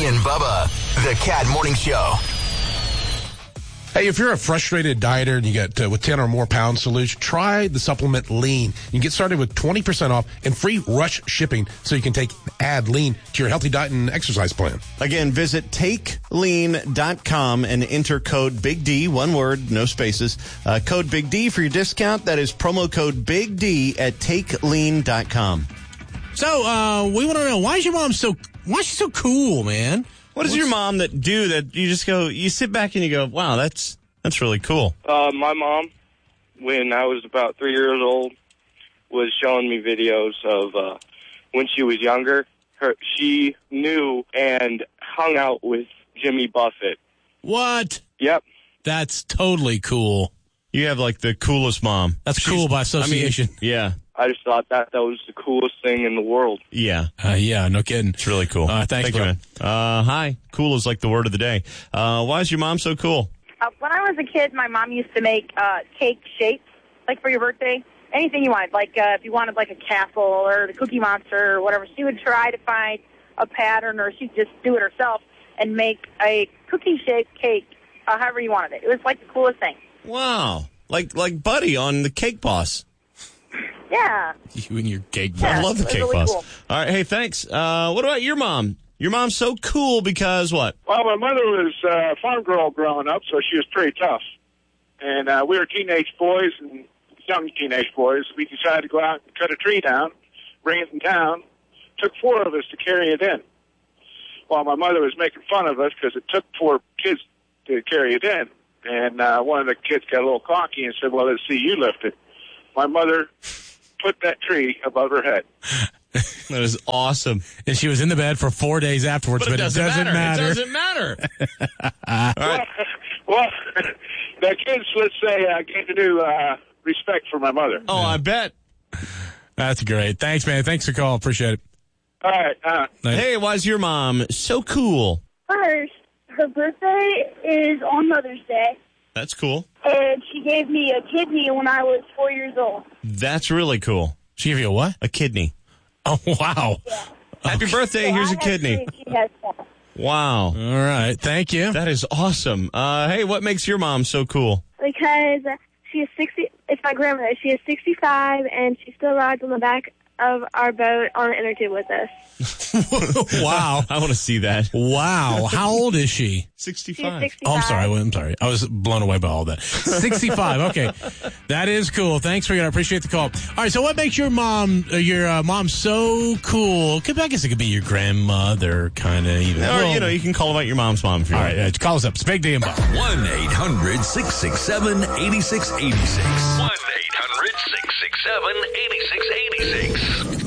Biggie and Bubba, the Cat Morning Show. Hey, if you're a frustrated dieter and you get with 10 or more pounds to lose, try the supplement Lean. You can get started with 20% off and free rush shipping so you can add Lean to your healthy diet and exercise plan. Again, visit takelean.com and enter code Big D, one word, no spaces. Code Big D for your discount. That is promo code Big D at takelean.com. So, we want to know, why is she so cool, man? What does your mom do that you just go, you sit back and you go, wow, that's really cool? My mom, when I was about 3 years old, was showing me videos of when she was younger. She knew and hung out with Jimmy Buffett. What? Yep. That's totally cool. You have, like, the coolest mom. That's cool by association. Yeah. I just thought that was the coolest thing in the world. Yeah. Yeah, no kidding. It's really cool. Thanks, Thank you, man. Hi. Cool is like the word of the day. Why is your mom so cool? When I was a kid, my mom used to make cake shapes, like for your birthday. Anything you wanted, like if you wanted like a castle or the Cookie Monster or whatever. She would try to find a pattern, or she'd just do it herself and make a cookie-shaped cake however you wanted it. It was like the coolest thing. Wow. Like Buddy on the Cake Boss. Yeah. You and your cake boss. Yeah, I love the it was Cake really Boss. cool. All right. Hey, thanks. What about your mom? Your mom's so cool because what? Well, my mother was a farm girl growing up, so she was pretty tough. And we were teenage boys and young teenage boys. We decided to go out and cut a tree down, bring it in town. Took 4 of us to carry it in. While my mother was making fun of us because it took 4 kids to carry it in. And one of the kids got a little cocky and said, well, let's see you lift it. My mother put that tree above her head. That is awesome. And she was in the bed for 4 days afterwards, but it doesn't matter. It doesn't matter. All right. Well, the kids, let's say, gained a new respect for my mother. Oh, I bet. That's great. Thanks, man. Thanks for calling. Appreciate it. All right. Hey, why is your mom so cool? First, her birthday is on Mother's Day, That's cool. and she gave me a kidney when I was 4 years old. That's really cool. She gave you a what? A kidney. Oh, wow. Yeah. Happy birthday. So Here's I a have kidney. 2 and she has 1. Wow. All right. Thank you. That is awesome. Hey, what makes your mom so cool? Because she is 60. It's my grandmother. She is 65, and she still rides on the back of our boat on the inner tube with us. Wow. I want to see that. Wow. How old is she? 65. She's 65. Oh, I'm sorry. I was blown away by all that. 65. Okay. That is cool. Thanks for I appreciate the call. All right. So what makes your mom so cool? I guess it could be your grandmother, kind of even. Or, you can call about your mom's mom if you All want. right. Call us up. It's Big D and Bob. 1-800-667-8686. 1-800-667-8686.